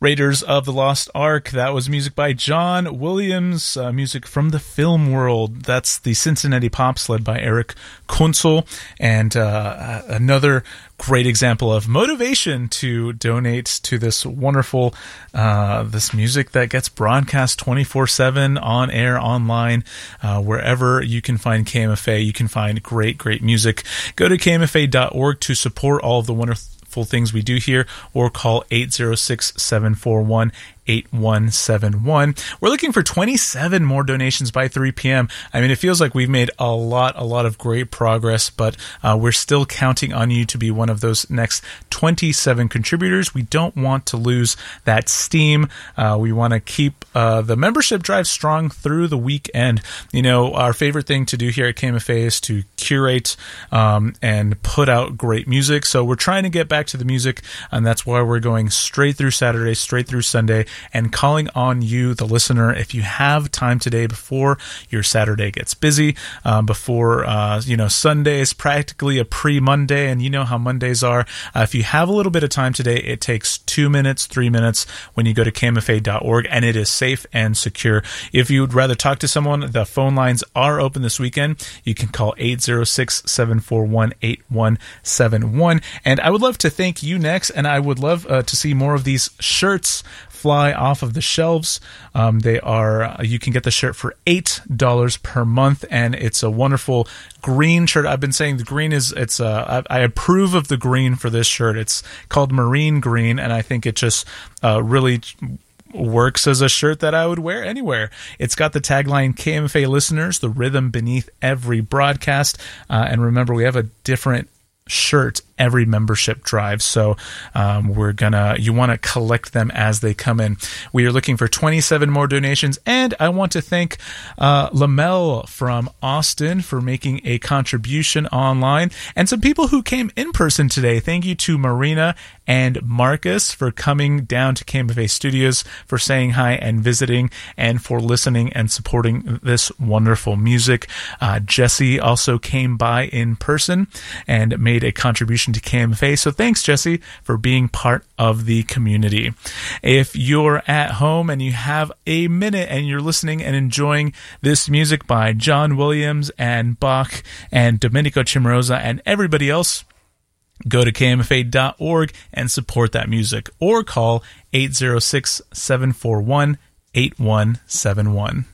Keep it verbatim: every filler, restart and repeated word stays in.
Raiders of the Lost Ark, that was music by John Williams, uh, music from the film world. That's the Cincinnati Pops led by Eric Kunzel, and uh, another great example of motivation to donate to this wonderful, uh, this music that gets broadcast twenty-four seven on air, online, uh, wherever you can find K M F A, you can find great, great music. Go to K M F A dot org to support all of the wonderful things we do here, or call eight zero six, seven four one, eight one seven one. We're looking for twenty-seven more donations by three p.m. I mean, it feels like we've made a lot, a lot of great progress, but uh, we're still counting on you to be one of those next twenty-seven contributors. We don't want to lose that steam. Uh, we want to keep uh, the membership drive strong through the weekend. You know, our favorite thing to do here at K M F A is to curate um, and put out great music. So we're trying to get back to the music, and that's why we're going straight through Saturday, straight through Sunday, and calling on you, the listener, if you have time today before your Saturday gets busy, um, before, uh, you know, Sunday is practically a pre-Monday, and you know how Mondays are. Uh, if you have a little bit of time today, it takes two minutes, three minutes when you go to K M F A dot org, and it is safe and secure. If you would rather talk to someone, the phone lines are open this weekend. You can call eight zero six, seven four one, eight one seven one. And I would love to thank you next, and I would love uh, to see more of these shirts fly off of the shelves. Um, they are, you can get the shirt for eight dollars per month, and it's a wonderful green shirt. I've been saying the green is, it's, uh, I, I approve of the green for this shirt. It's called Marine Green, and I think it just uh, really works as a shirt that I would wear anywhere. It's got the tagline, K M F A listeners, the rhythm beneath every broadcast. Uh, and remember, we have a different shirt every membership drive, so um, we're gonna you want to collect them as they come in. We are looking for twenty-seven more donations, and I want to thank uh, Lamel from Austin for making a contribution online, and some people who came in person today. Thank you to Marina and Marcus for coming down to K M F A Studios, for saying hi and visiting, and for listening and supporting this wonderful music. Uh, Jesse also came by in person and made a contribution to K M F A. So thanks, Jesse, for being part of the community. If you're at home and you have a minute and you're listening and enjoying this music by John Williams and Bach and Domenico Cimarosa and everybody else, go to K M F A dot org and support that music, or call eight zero six, seven four one, eight one seven one.